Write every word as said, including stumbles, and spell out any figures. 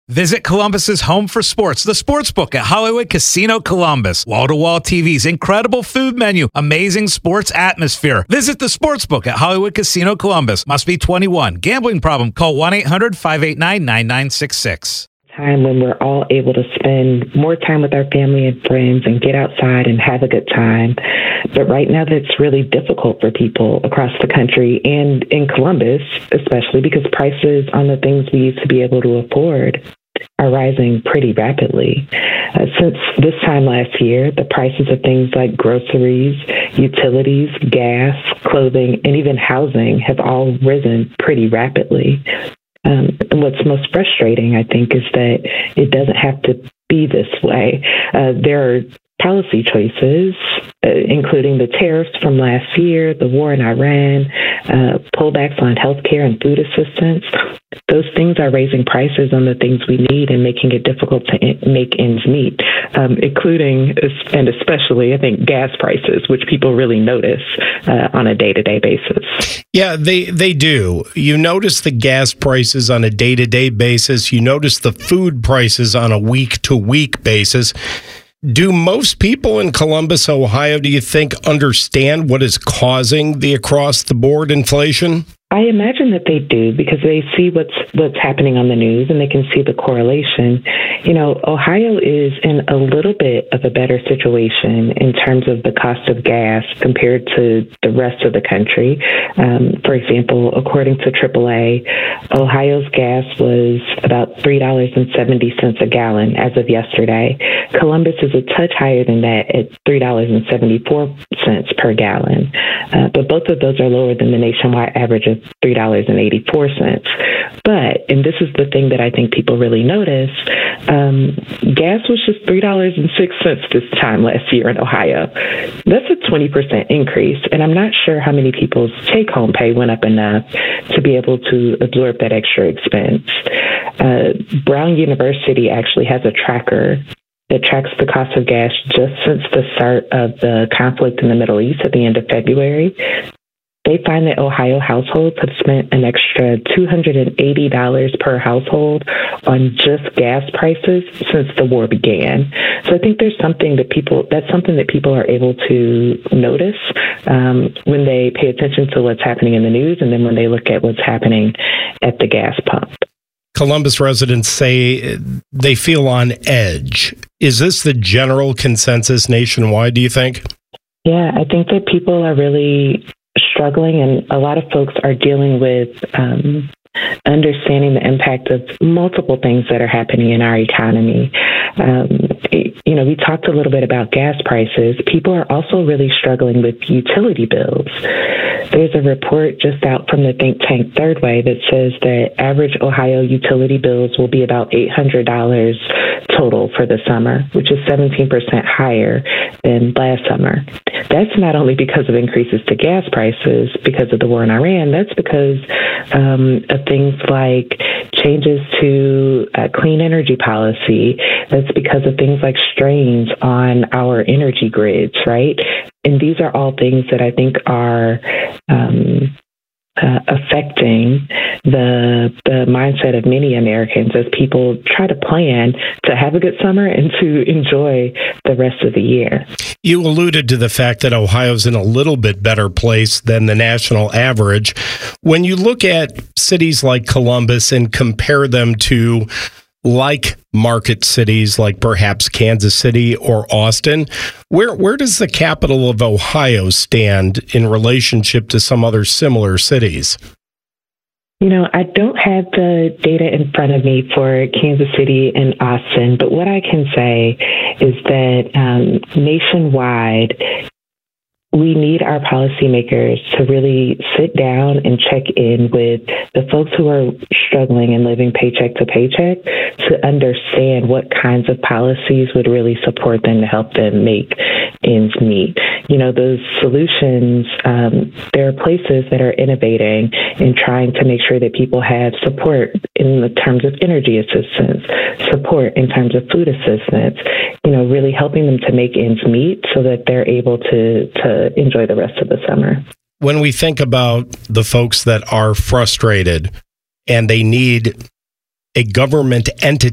Visit Columbus's home for sports, the Sportsbook at Hollywood Casino Columbus. Wall-to-wall T Vs, incredible food menu, amazing sports atmosphere. Visit the Sportsbook at Hollywood Casino Columbus. Must be twenty-one. Gambling problem? Call one eight hundred five eight nine nine nine six six. Time when we're all able to spend more time with our family and friends and get outside and have a good time. But right now that's really difficult for people across the country and in Columbus, especially because prices on the things we used to be able to afford are rising pretty rapidly. Uh, since this time last year, the prices of things like groceries, utilities, gas, clothing, and even housing have all risen pretty rapidly. Um, and what's most frustrating, I think, is that it doesn't have to be this way. Uh, there are policy choices, uh, including the tariffs from last year, the war in Iran, uh, pullbacks on healthcare and food assistance. Those things are raising prices on the things we need and making it difficult to in- make ends meet, um, including and especially, I think, gas prices, which people really notice uh, on a day-to-day basis. Yeah, they, they do. You notice the gas prices on a day-to-day basis. You notice the food prices on a week-to-week basis. Do most people in Columbus, Ohio, do you think, understand what is causing the across-the-board inflation? I imagine that they do because they see what's what's happening on the news and they can see the correlation. You know, Ohio is in a little bit of a better situation in terms of the cost of gas compared to the rest of the country. Um, for example, according to triple A, Ohio's gas was about three dollars and seventy cents a gallon as of yesterday. Columbus is a touch higher than that at three dollars and seventy-four cents per gallon. Uh, but both of those are lower than the nationwide average of three dollars and eighty-four cents. But, and this is the thing that I think people really notice, um, gas was just three dollars and six cents this time last year in Ohio. That's a twenty percent increase, and I'm not sure how many people's take-home pay went up enough to be able to absorb that extra expense. Uh, Brown University actually has a tracker that tracks the cost of gas just since the start of the conflict in the Middle East at the end of February. They find that Ohio households have spent an extra two hundred eighty dollars per household on just gas prices since the war began. So I think there's something that people, that's something that people are able to notice um, when they pay attention to what's happening in the news and then when they look at what's happening at the gas pump. Columbus residents say they feel on edge. Is this the general consensus nationwide, do you think? Yeah, I think that people are really struggling, and a lot of folks are dealing with um, understanding the impact of multiple things that are happening in our economy. Um, you know, we talked a little bit about gas prices. People are also really struggling with utility bills. There's a report just out from the think tank Third Way that says that average Ohio utility bills will be about eight hundred dollars total for the summer, which is seventeen percent higher than last summer. That's not only because of increases to gas prices because of the war in Iran, that's because um, of things like changes to uh, clean energy policy. That's because of things like strains on our energy grids, right? And these are all things that I think are um, uh, affecting the the mindset of many Americans as people try to plan to have a good summer and to enjoy the rest of the year. You alluded to the fact that Ohio's in a little bit better place than the national average. When you look at cities like Columbus and compare them to like market cities like perhaps Kansas City or Austin, where where does the capital of Ohio stand in relationship to some other similar cities? You know, I don't have the data in front of me for Kansas City and Austin, but what I can say is that um, nationwide, we need our policymakers to really sit down and check in with the folks who are struggling and living paycheck to paycheck to understand what kinds of policies would really support them to help them make ends meet. You know, those solutions, um, there are places that are innovating and trying to make sure that people have support in the terms of energy assistance, support in terms of food assistance, you know, really helping them to make ends meet so that they're able to, to enjoy the rest of the summer. When we think about the folks that are frustrated and they need a government entity